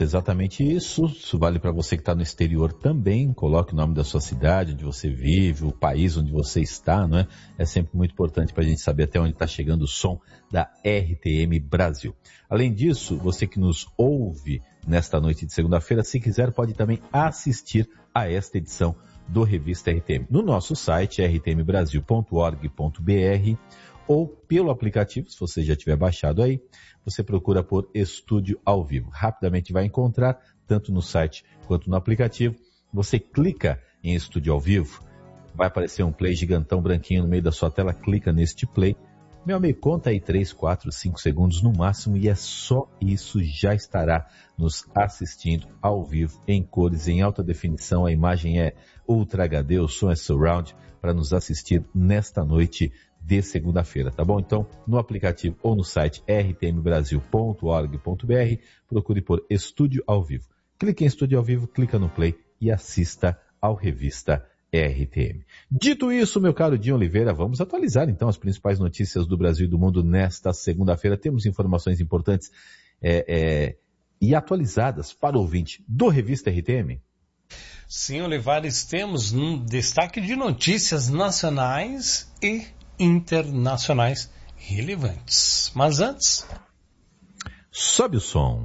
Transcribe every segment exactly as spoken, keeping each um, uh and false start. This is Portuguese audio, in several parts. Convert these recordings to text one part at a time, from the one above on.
Pronto, exatamente isso. Isso vale para você que está no exterior também. Coloque o nome da sua cidade, onde você vive, o país onde você está, não é? É sempre muito importante para a gente saber até onde está chegando o som da R T M Brasil. Além disso, você que nos ouve nesta noite de segunda-feira, se quiser, pode também assistir a esta edição do Revista R T M no nosso site r t m brasil ponto org ponto b r ou pelo aplicativo, se você já tiver baixado aí. Você procura por Estúdio ao Vivo. Rapidamente vai encontrar, tanto no site quanto no aplicativo. Você clica em Estúdio ao Vivo, vai aparecer um play gigantão branquinho no meio da sua tela, clica neste play. Meu amigo, conta aí três, quatro, cinco segundos no máximo e é só isso, já estará nos assistindo ao vivo, em cores, em alta definição. A imagem é Ultra H D, o som é Surround, para nos assistir nesta noite de segunda-feira, tá bom? Então, no aplicativo ou no site r t m brasil ponto org ponto b r, procure por Estúdio ao Vivo. Clique em Estúdio ao Vivo, clica no play e assista ao Revista R T M. Dito isso, meu caro Dinho Oliveira, vamos atualizar então as principais notícias do Brasil e do mundo nesta segunda-feira. Temos informações importantes é, é, e atualizadas para o ouvinte do Revista R T M. Sim, Olivares, temos um destaque de notícias nacionais e internacionais relevantes. Mas antes, sobe o som.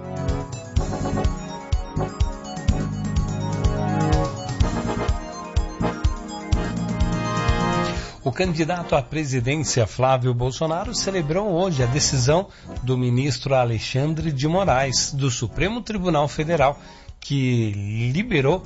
O candidato à presidência Flávio Bolsonaro celebrou hoje a decisão do ministro Alexandre de Moraes, do Supremo Tribunal Federal, que liberou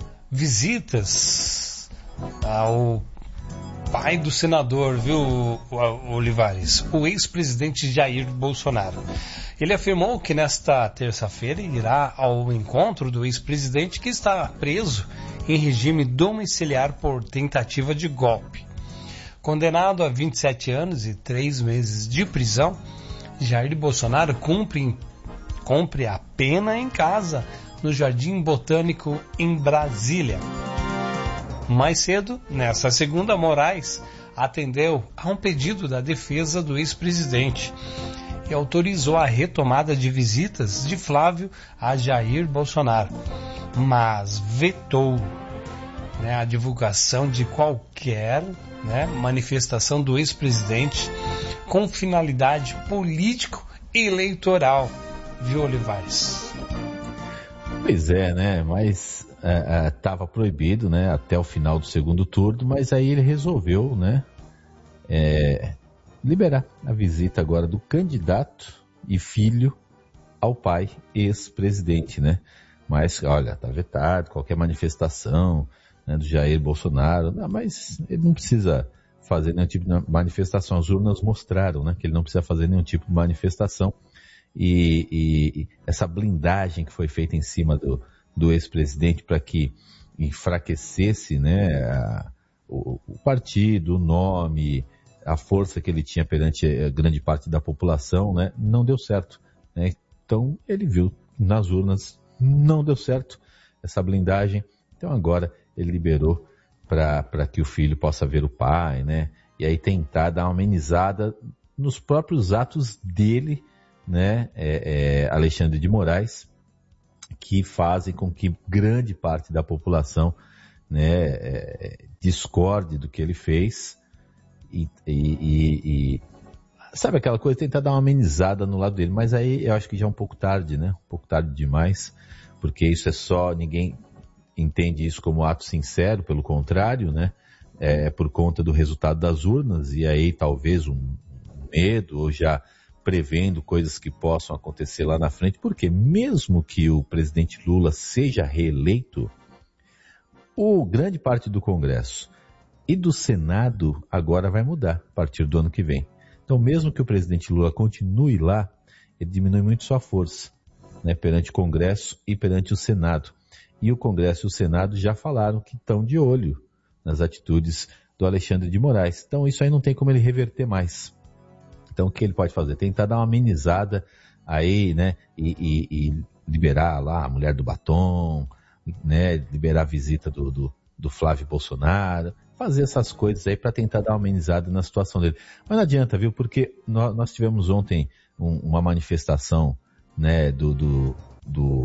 visitas ao pai do senador, viu, Olivares, o ex-presidente Jair Bolsonaro. Ele afirmou que nesta terça-feira irá ao encontro do ex-presidente, que está preso em regime domiciliar por tentativa de golpe. Condenado a vinte e sete anos e três meses de prisão, Jair Bolsonaro cumpre, cumpre a pena em casa, no Jardim Botânico, em Brasília. Mais cedo, nesta segunda, Moraes atendeu a um pedido da defesa do ex-presidente e autorizou a retomada de visitas de Flávio a Jair Bolsonaro, mas vetou, né, a divulgação de qualquer, né, manifestação do ex-presidente com finalidade político-eleitoral, viu, Olivares? Pois é, né, mas estava é, é, proibido, né, até o final do segundo turno, mas aí ele resolveu, né, é, liberar a visita agora do candidato e filho ao pai ex-presidente, né, mas, olha, tá vetado, qualquer manifestação, né, do Jair Bolsonaro, não, mas ele não precisa fazer nenhum tipo de manifestação, as urnas mostraram, né, que ele não precisa fazer nenhum tipo de manifestação. E, e, e essa blindagem que foi feita em cima do, do ex-presidente para que enfraquecesse, né, a, o, o partido, o nome, a força que ele tinha perante a grande parte da população, né, não deu certo, né? Então ele viu nas urnas, não deu certo essa blindagem, então agora ele liberou para que o filho possa ver o pai, né, e aí tentar dar uma amenizada nos próprios atos dele, né, é, é, Alexandre de Moraes, que fazem com que grande parte da população, né, é, discorde do que ele fez e, e, e, e sabe aquela coisa, tentar dar uma amenizada no lado dele, mas aí eu acho que já é um pouco tarde, né, um pouco tarde demais, porque isso é só, ninguém entende isso como ato sincero, pelo contrário, né, é por conta do resultado das urnas, e aí talvez um medo, ou já prevendo coisas que possam acontecer lá na frente, porque mesmo que o presidente Lula seja reeleito, o grande parte do Congresso e do Senado agora vai mudar a partir do ano que vem. Então, mesmo que o presidente Lula continue lá, ele diminui muito sua força, né, perante o Congresso e perante o Senado. E o Congresso e o Senado já falaram que estão de olho nas atitudes do Alexandre de Moraes. Então, isso aí não tem como ele reverter mais. Então, o que ele pode fazer? Tentar dar uma amenizada aí, né, e, e, e liberar lá a mulher do batom, né, liberar a visita do, do, do Flávio Bolsonaro, fazer essas coisas aí para tentar dar uma amenizada na situação dele. Mas não adianta, viu, porque nós, nós tivemos ontem um, uma manifestação, né, do, do, do